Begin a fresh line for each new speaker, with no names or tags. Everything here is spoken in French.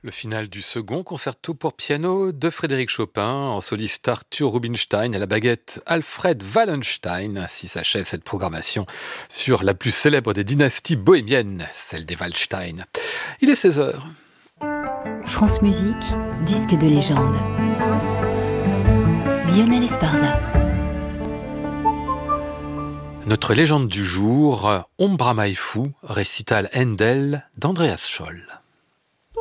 Le final du second concerto pour piano de Frédéric Chopin, en soliste Arthur Rubinstein, à la baguette Alfred Wallenstein. Ainsi s'achève cette programmation sur la plus célèbre des dynasties bohémiennes, celle des Waldstein. Il est 16 heures.
France Musique, disque de légende. Lionel Esparza.
Notre légende du jour, Ombra Mai Fu, récital Handel d'Andreas Scholl.